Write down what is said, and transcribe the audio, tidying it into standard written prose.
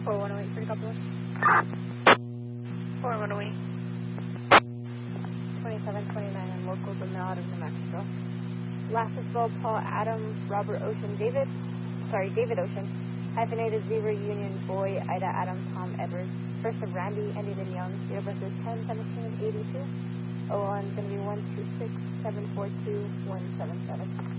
4108 for the couple. 4108. 2729 and local to Mill out of New Mexico. Last is Paul Adam Robert Ocean David Ocean. Hyphenated Zebra Union Boy Ida Adam Tom Edwards. First of Randy, ended in Young. Date of birth is 10/17/82. ON going to be 126742177.